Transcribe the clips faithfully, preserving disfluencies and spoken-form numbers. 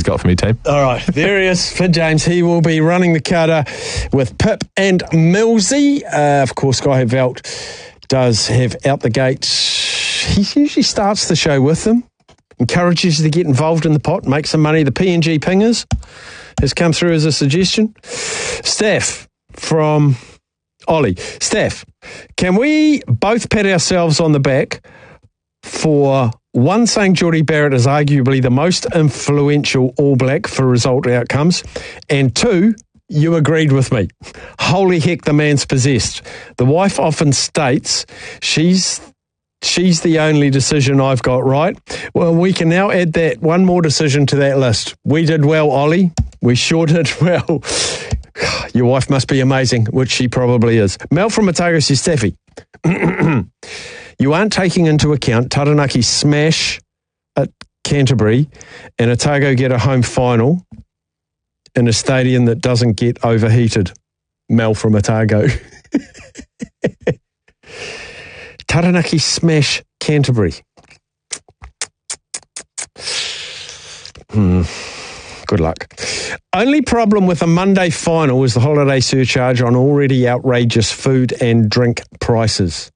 got for me, team? All right, there he is for James. He will be running the kata with Pip and Millsy. Uh, of course, Guy Velt does have out the gates. He usually starts the show with them, encourages you to get involved in the pot, make some money. The P N G Pingers has come through as a suggestion. Steph from Ollie. Steph, can we both pat ourselves on the back for one, saying Jordie Barrett is arguably the most influential All Black for result outcomes, and two, you agreed with me. Holy heck, the man's possessed. The wife often states she's she's the only decision I've got right. Well, we can now add that one more decision to that list. We did well, Ollie. We sure did well. Your wife must be amazing, which she probably is. Mel from Otago says, Staffy, you aren't taking into account Taranaki smash at Canterbury and Otago get a home final in a stadium that doesn't get overheated. Mel from Otago. Taranaki smash Canterbury. Hmm. Good luck. Only problem with a Monday final is the holiday surcharge on already outrageous food and drink prices.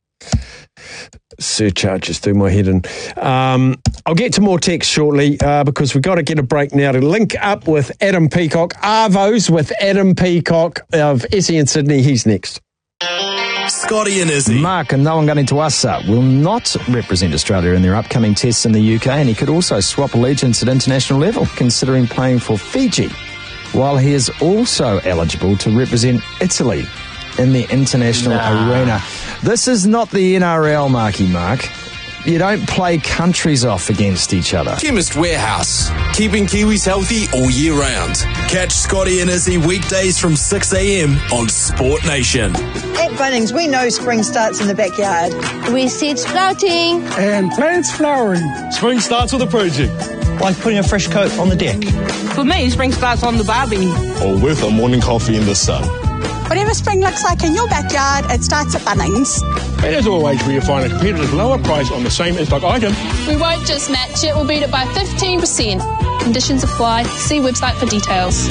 Surcharges through my head. And um, I'll get to more text shortly uh, because we've got to get a break now to link up with Adam Peacock. Arvos with Adam Peacock of S E N Sydney. He's next. Scotty and Izzy. Mark Nawangani Tuasa will not represent Australia in their upcoming tests in the U K, and he could also swap allegiance at international level, considering playing for Fiji, while he is also eligible to represent Italy in the international nah. arena. This is not the N R L, Marky Mark. You don't play countries off against each other. Chemist Warehouse, keeping Kiwis healthy all year round. Catch Scotty and Izzy weekdays from six a.m. on Sport Nation. At Bunnings, we know spring starts in the backyard. We seed sprouting. And plants flowering. Spring starts with a project. Like putting a fresh coat on the deck. For me, spring starts on the barbie. Or with a morning coffee in the sun. Whatever spring looks like in your backyard, it starts at Bunnings. And as always, where you find a competitive lower price on the same in-stock item. We won't just match it, we'll beat it by fifteen percent. Conditions apply. See website for details.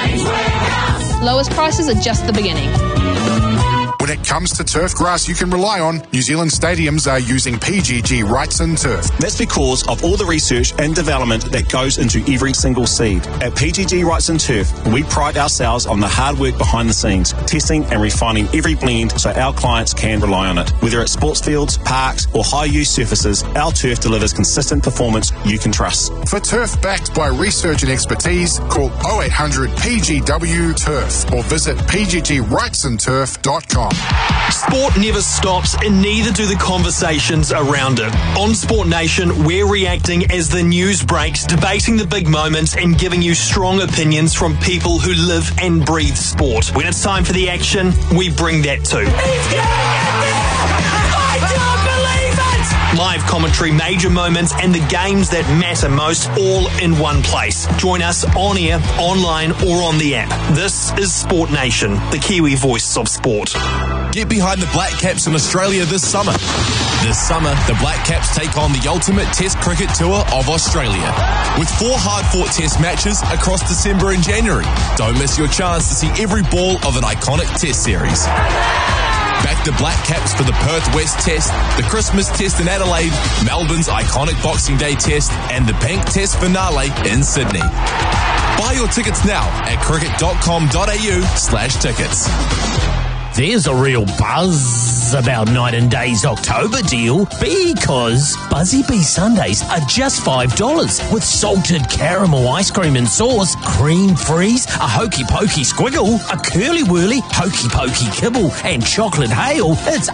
Lowest prices are just the beginning. When it comes to turf grass you can rely on, New Zealand stadiums are using P G G Wrightson Turf. That's because of all the research and development that goes into every single seed. At P G G Wrightson Turf, we pride ourselves on the hard work behind the scenes, testing and refining every blend so our clients can rely on it. Whether it's sports fields, parks or high-use surfaces, our turf delivers consistent performance you can trust. For turf backed by research and expertise, call oh eight hundred P G W Turf or visit p g g wrightson turf dot com. Sport never stops, and neither do the conversations around it. On Sport Nation, we're reacting as the news breaks, debating the big moments and giving you strong opinions from people who live and breathe sport. When it's time for the action, we bring that too. He's getting it there! I don't believe it! Live commentary, major moments and the games that matter most, all in one place. Join us on air, online or on the app. This is Sport Nation, the Kiwi voice of sport. Get behind the Black Caps in Australia this summer. This summer, the Black Caps take on the ultimate Test cricket tour of Australia, with four hard-fought Test matches across December and January. Don't miss your chance to see every ball of an iconic Test series. Back the Black Caps for the Perth West Test, the Christmas Test in Adelaide, Melbourne's iconic Boxing Day Test, and the Bank Test finale in Sydney. Buy your tickets now at cricket dot com dot a u slash tickets. There's a real buzz about Night and Day's October deal because Buzzy Bee Sundays are just five dollars with salted caramel ice cream and sauce, cream freeze, a hokey pokey squiggle, a curly whirly hokey pokey kibble and chocolate hail. It's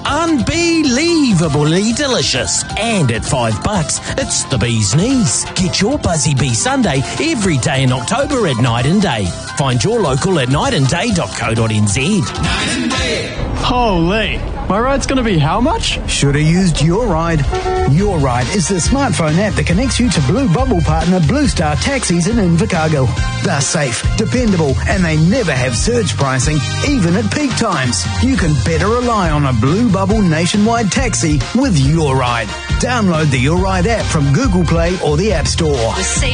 unbelievably delicious. And at five bucks, it's the bee's knees. Get your Buzzy Bee Sunday every day in October at Night and Day. Find your local at night and day dot co dot n z. Night and Day. Holy, my ride's going to be how much? Should have used Your Ride. Your Ride is the smartphone app that connects you to Blue Bubble partner Blue Star Taxis in Invercargill. They're safe, dependable, and they never have surge pricing, even at peak times. You can better rely on a Blue Bubble nationwide taxi with Your Ride. Download the Your Ride app from Google Play or the App Store.